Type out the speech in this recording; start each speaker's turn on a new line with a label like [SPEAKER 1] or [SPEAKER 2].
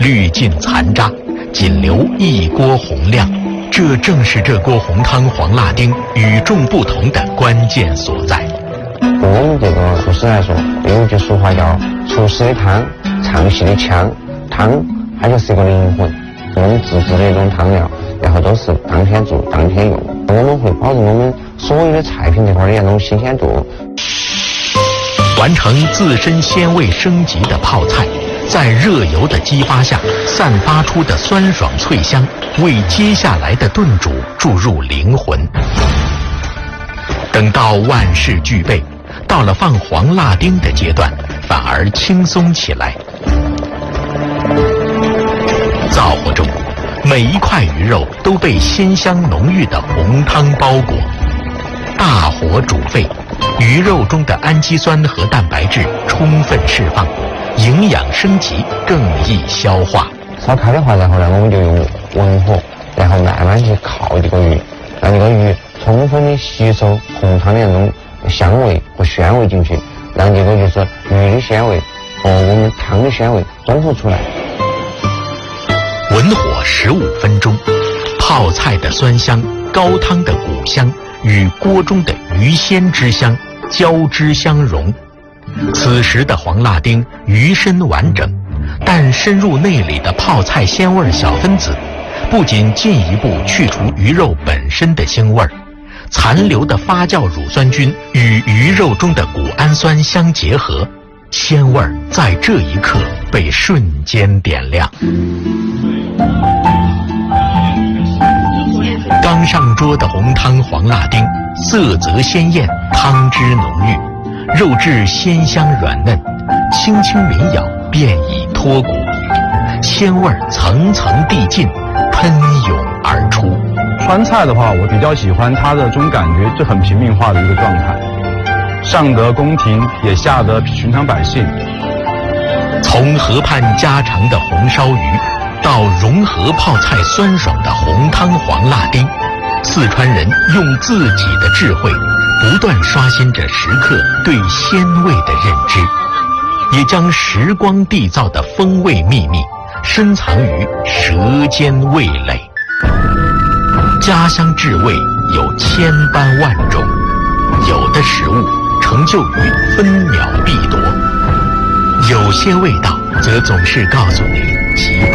[SPEAKER 1] 滤尽残渣，仅留一锅红亮。这正是这锅红汤黄辣丁与众不同的关键所在。
[SPEAKER 2] 对我们这个厨师来说，有句俗话叫厨师的汤，唱戏的腔。汤它就是一个灵魂，我们自制的一种汤料，然后都是当天做当天用。我们会保证我们所有的菜品这块的那种新鲜度，
[SPEAKER 1] 完成自身鲜味升级的泡菜，在热油的激发下散发出的酸爽脆香，为接下来的炖煮注入灵魂。等到万事俱备，到了放黄辣丁的阶段，反而轻松起来。灶火中，每一块鱼肉都被鲜香浓郁的红汤包裹。大火煮沸，鱼肉中的氨基酸和蛋白质充分释放，营养升级，更易消化。
[SPEAKER 2] 烧开的话，然后呢，我们就用文火，然后慢慢去烤这个鱼，让这个鱼充分的吸收红汤的那种香味和鲜味进去，让这个就是鱼的鲜味和我们汤的鲜味综合出来。
[SPEAKER 1] 文火15分钟，泡菜的酸香、高汤的骨香与锅中的鱼鲜之香交织相融。此时的黄辣丁鱼身完整，但深入内里的泡菜鲜味小分子不仅进一步去除鱼肉本身的腥味，残留的发酵乳酸菌与鱼肉中的谷氨酸相结合，鲜味在这一刻被瞬间点亮。刚上桌的红汤黄辣丁，色泽鲜艳，汤汁浓郁，肉质鲜香软嫩，轻轻抿咬便已脱骨，鲜味层层递进，喷涌而出。
[SPEAKER 3] 川菜的话，我比较喜欢它的这种感觉，就很平民化的一个状态，上得宫廷，也下得寻常百姓。
[SPEAKER 1] 从河畔家常的红烧鱼，到融合泡菜酸爽的红汤黄辣丁，四川人用自己的智慧，不断刷新着食客对鲜味的认知，也将时光缔造的风味秘密深藏于舌尖味蕾。家乡至味有千般万种，有的食物成就于分秒必夺，有些味道则总是告诉你